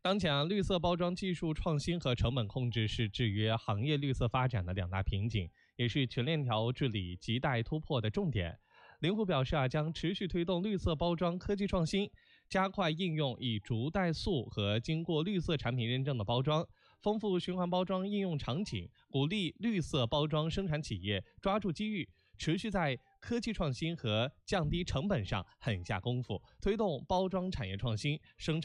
当前绿色包装技术创新和成本控制是制约行业绿色发展的两大瓶颈，也是全链条治理亟待突破的重点。灵狐表示将持续推动绿色包装科技创新，加快应用以竹代塑和经过绿色产品认证的包装，丰富循环包装应用场景，鼓励绿色包装生产企业抓住机遇，持续在科技创新和降低成本上狠下功夫，推动包装产业创新、生产